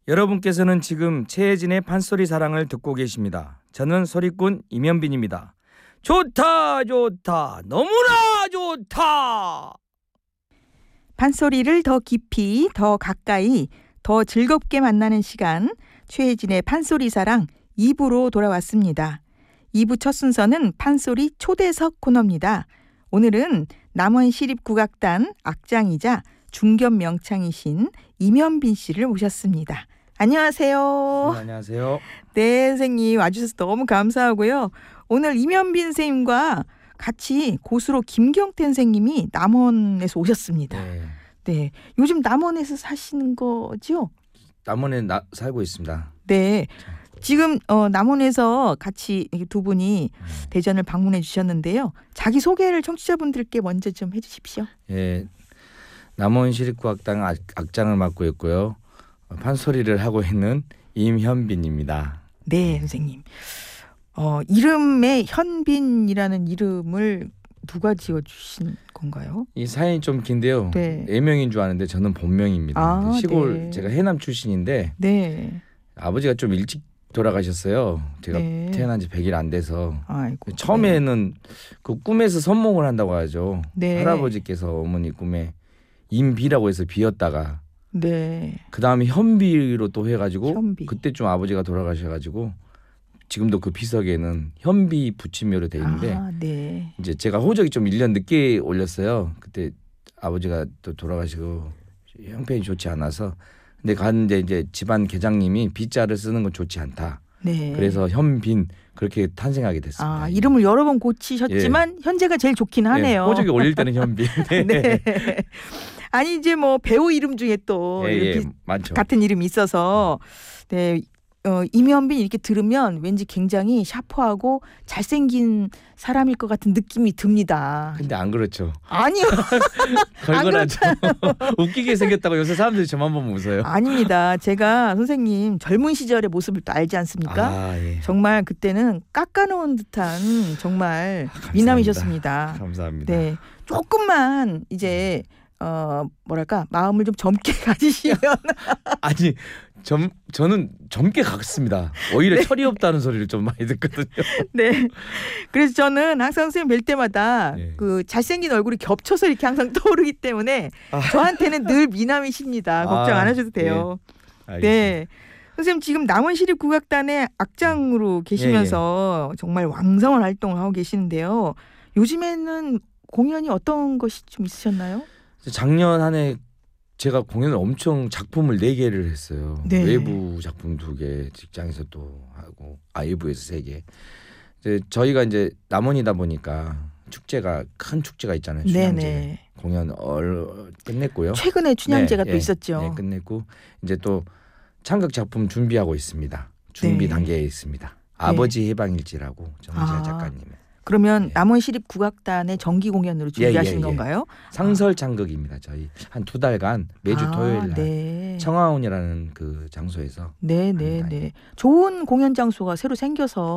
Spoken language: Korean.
여러분께서는 지금 최혜진의 판소리 사랑을 듣고 계십니다. 저는 소리꾼 임현빈입니다. 좋다 좋다 너무나 좋다. 판소리를 더 깊이, 더 가까이, 더 즐겁게 만나는 시간, 최혜진의 판소리 사랑 2부로 돌아왔습니다. 2부 첫 순서는 판소리 초대석 코너입니다. 오늘은 남원시립국악단 악장이자 중견 명창이신 임현빈 씨를 모셨습니다. 안녕하세요. 네, 안녕하세요. 네, 선생님 와주셔서 너무 감사하고요. 오늘 임현빈 선생님과 같이 고수로 김경태 선생님이 남원에서 오셨습니다. 네, 요즘 남원에서 사시는 거죠? 남원에 살고 있습니다. 네, 지금 남원에서 같이 두 분이 대전을 방문해 주셨는데요. 자기 소개를 청취자분들께 먼저 좀 해주십시오. 예, 남원시립국악단 악장을 맡고 있고요. 판소리를 하고 있는 임현빈입니다. 네, 선생님. 이름에 현빈이라는 이름을 누가 지어주신 건가요? 이 사연이 좀 긴데요. 네. 예명인 줄 아는데 저는 본명입니다. 시골 네. 제가 해남 출신인데 네. 아버지가 좀 일찍 돌아가셨어요. 제가 네. 태어난 지 100일 안 돼서. 아이고. 처음에는 그 꿈에서 선몽을 한다고 하죠. 네. 할아버지께서 어머니 꿈에 임비라고 해서 비었다가 네. 그 다음에 현비로 또 해가지고 현비. 그때 좀 아버지가 돌아가셔가지고 지금도 그 비석에는 현비 부침묘로 돼 있는데 네. 이제 제가 호적이 좀 1년 늦게 올렸어요. 그때 아버지가 또 돌아가시고 형편이 좋지 않아서 근데 갔는데 이제 집안 계장님이 비자를 쓰는 건 좋지 않다. 네. 그래서 현빈 그렇게 탄생하게 됐습니다. 이름을 여러 번 고치셨지만 현재가 제일 좋긴 하네요. 호적이 올릴 때는 현빈. 네. 아니 이제 뭐 배우 이름 중에 또 많죠. 같은 이름이 있어서 네. 임현빈 이렇게 들으면 왠지 굉장히 샤프하고 잘생긴 사람일 것 같은 느낌이 듭니다. 근데 안 그렇죠. 아니요. 걸걸하죠. 웃기게 생겼다고 요새 사람들이 저만 보면 웃어요. 아닙니다. 제가 선생님 젊은 시절의 모습을 또 알지 않습니까? 예. 정말 그때는 깎아놓은 듯한 정말 미남이셨습니다. 감사합니다. 네, 조금만 이제 뭐랄까 마음을 좀 젊게 가지시면 아니 저는 젊게 갔습니다. 오히려 철이 없다는 소리를 좀 많이 듣거든요. 네. 그래서 저는 항상 선생님 뵐 때마다 그 잘생긴 얼굴이 겹쳐서 이렇게 항상 떠오르기 때문에 저한테는 늘 미남이십니다. 걱정 안 하셔도 돼요. 네. 선생님 지금 남원시립국악단의 악장으로 계시면서 정말 왕성한 활동을 하고 계시는데요. 요즘에는 공연이 어떤 것이 좀 있으셨나요? 작년 한 해 제가 공연을 엄청 작품을 4개를 했어요. 네. 외부 작품 2개, 직장에서 또 하고 외부에서 3개. 이제 저희가 이제 남원이다 보니까 축제가 큰 축제가 있잖아요. 춘향제. 네네. 공연 끝냈고요. 최근에 춘향제가 또 있었죠. 네, 끝냈고 이제 또 창극 작품 준비하고 있습니다. 준비 단계에 있습니다. 아버지 해방일지라고 정지아 작가님. 그러면 남원시립국악단의 정기 공연으로 준비하신 건가요? 상설 창극입니다. 저희 한 2달간 매주 토요일 날 청하온이라는 그 장소에서. 네. 좋은 공연 장소가 새로 생겨서